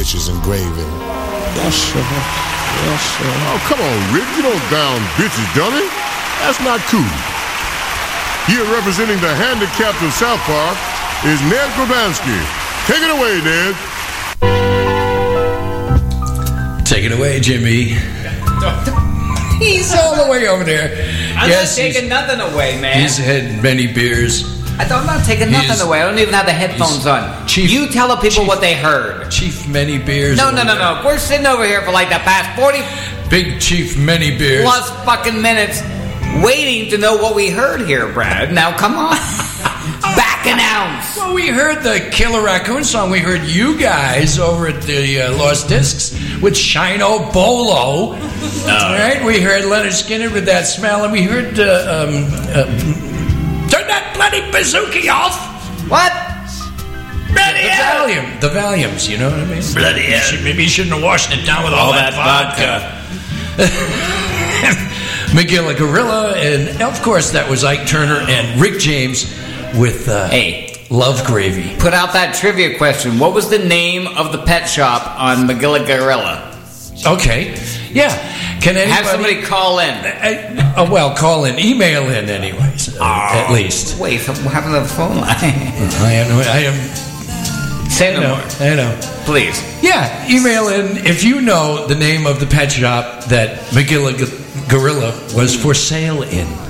bitches and gravy. Yes, sir. Yes, sir. Oh, come on, Rick. You don't down bitches, dummy. That's not cool. Here representing the handicapped of South Park is Ned Grabansky. Take it away, Ned. Take it away, Jimmy. He's all the way over there. I'm not taking nothing away, man. He's had many beers. I'm not taking nothing away. I don't even have the headphones on. You tell the people what they heard. Chief Many Beers. No. We're sitting over here for like the past 40... Big Chief Many Beers. Plus fucking minutes waiting to know what we heard here, Brad. Now, come on. Back an ounce. Well, we heard the Killer Raccoon song. We heard you guys over at the Lost Discs with Shino Bolo. All right, we heard Leonard Skinner with That Smell, and we heard Turn That Bloody Bazooki Off. What? The Valiums, you know what I mean? Bloody hell. Maybe you shouldn't have washed it down with all that vodka. Magilla Gorilla, and of course that was Ike Turner and Rick James with Love Gravy. Put out that trivia question. What was the name of the pet shop on Magilla Gorilla? Okay. Yeah. Can anybody... Have somebody call in. Call in. Email in anyways. At least. Wait, what happened to the phone line? I am... Say no more. I know. Please. Yeah, email in if you know the name of the pet shop that Magilla Gorilla was for sale in.